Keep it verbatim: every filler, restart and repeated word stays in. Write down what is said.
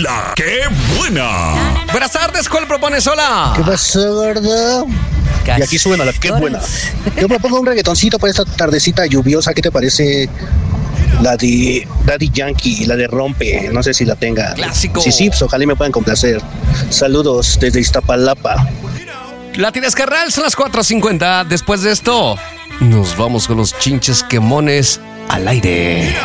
La que buena. Buenas tardes, ¿cuál propones? Hola. ¿Qué pasó, gordo? Y aquí suena la que buena. Yo propongo un reggaetoncito para esta tardecita lluviosa. ¿Qué te parece? La de Daddy Yankee, la de Rompe. No sé si la tenga. Clásico. Sí, sí, pues ojalá me puedan complacer. Saludos desde Iztapalapa. La tienes, carnal, son las cuatro cincuenta. Después de esto, nos vamos con los chinches quemones al aire.